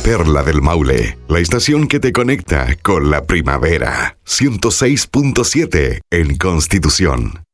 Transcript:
Perla del Maule, la estación que te conecta con la primavera. 106.7 en Constitución.